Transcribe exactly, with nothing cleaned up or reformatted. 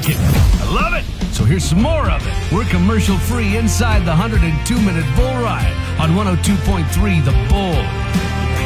kicking. I love it. So here's some more of it. We're commercial-free inside the one hundred two minute Bull Ride on one oh two point three The Bull.